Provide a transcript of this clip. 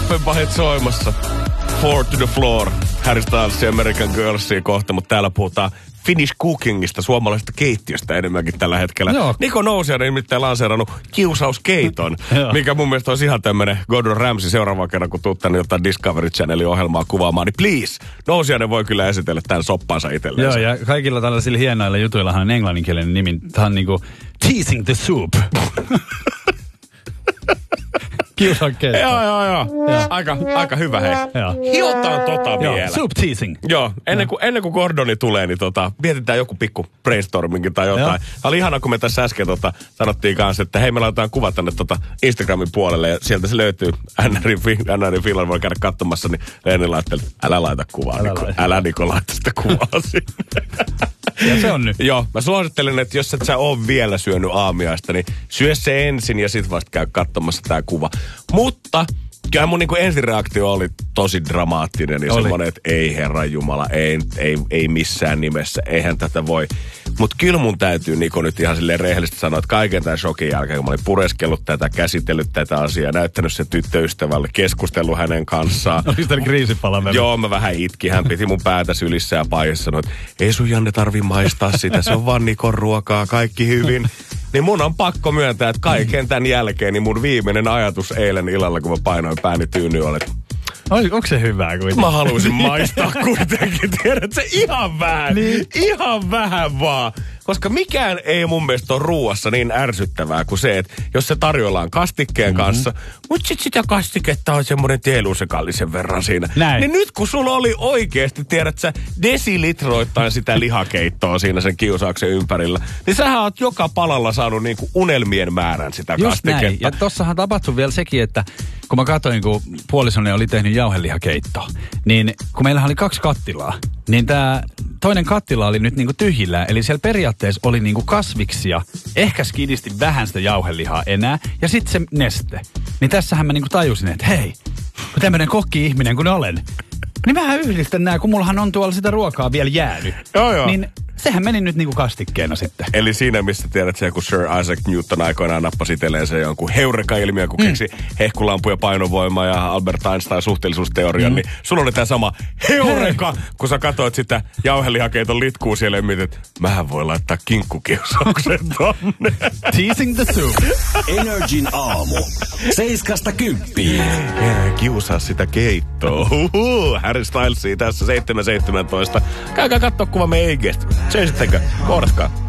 Offenbach soimassa. Four to the floor. Harry Styles ja American Girlsia kohta, mutta täällä puhutaan Finnish cookingista, suomalaisesta keittiöstä enemmänkin tällä hetkellä. Joo. Niko Nousiainen nimittäin lanseerannut kiusauskeiton, mikä mun mielestä olisi ihan tämmönen Gordon Ramsay seuraavan kerran, kun tuut tänne jotain Discovery Channelin ohjelmaa kuvaamaan, niin please, Nousiainen voi kyllä esitellä tämän soppansa itselleen. Joo, ja kaikilla tällaisilla hienoilla jutuillahan on englanninkielinen nimi. Tämä on niinku teasing the soup. Kiusakeitto. Joo. Aika hyvä, hei. Hiotaan vielä. Soup teasing. Joo, ennen kuin Gordoni tulee, niin mietitään joku pikku brainstormingin tai jotain. Tämä oli ihana, kun me tässä äsken sanottiin kanssa, että hei, me laitetaan kuva tänne Instagramin puolelle ja sieltä se löytyy. NRin Finland voi käydä katsomassa, niin Leeni laitteli, älä laita kuvaa, älä Niko laita sitä kuvaa sinne. Ja se on nyt. Joo, mä suosittelen, että jos et sä oo vielä syönyt aamiaista, niin syö se ensin ja sit vasta käy katsomassa tää kuva. Mutta kyllä mun niinku ensireaktio oli tosi dramaattinen ja semmoinen, että ei herranjumala, ei missään nimessä, eihän tätä voi. Mutta kyllä mun täytyy Niko nyt ihan silleen rehellisesti sanoa, että kaiken tämän shokin jälkeen, kun mä olin pureskellut tätä, käsitellyt tätä asiaa, näyttänyt sen tyttöystävälle, keskustellut hänen kanssaan. Oliko tämä kriisipalaveri? Joo, mä vähän itkin. Hän piti mun päätä sylissä ja paijassa sanoi, että ei sun Janne tarvi maistaa sitä, se on vaan Nikon ruokaa, kaikki hyvin. Niin mun on pakko myöntää, että kaiken tämän jälkeen, niin mun viimeinen ajatus eilen illalla, kun mä painoin pääni tyynyyn, oli, että onko se hyvää kuitenkin? mä haluaisin maistaa kuitenkin, tiedät se ihan vähän, ihan vähän vaan. Koska mikään ei mun mielestä ole ruuassa niin ärsyttävää kuin se, että jos se tarjoillaan kastikkeen kanssa, mutta sit sitä kastiketta on semmoinen teeluusekallisen verran siinä. Näin. Niin nyt kun sulla oli oikeasti, tiedät sä, desilitroittain sitä lihakeittoa siinä sen kiusauksen ympärillä, niin sähän oot joka palalla saanut niinku unelmien määrän sitä just kastiketta. Näin. Ja tossahan tapahtui vielä sekin, että kun mä katsoin, kun puolisoni oli tehnyt jauhelihakeittoa, niin kun meillähän oli 2 kattilaa, niin tää toinen kattila oli nyt niinku tyhjillään. Eli siellä periaatteessa oli niinku kasviksia, ehkä skidisti vähän sitä jauhelihaa enää, ja sitten se neste. Niin tässähän mä niinku tajusin, että hei, kun tämmönen kokki-ihminen kun olen, niin vähän yhdistän nää, kun mullahan on tuolla sitä ruokaa vielä jäänyt. Joo. Niin sehän meni nyt niinku kastikkeena sitten. Eli siinä, missä tiedät se, kun Sir Isaac Newton aikoinaan nappasi itselleen se jonkun heureka-ilmiö, kun keksi hehkulampu ja painovoima ja Albert Einstein suhteellisuusteorian, niin sulla oli tämä sama heureka, kun sä katsoit sitä jauhelihakeiton litkuu siellä ja mietit, että mähän voi laittaa kinkkukiusauksen tonne. Teasing the soup. Energin aamu. 7–10. Kiusaa sitä keittoa. Harry Stylesia tässä 7.17. Käykää katsoa kuva me EIG:stä. Seisittekö? Kohdatkaa.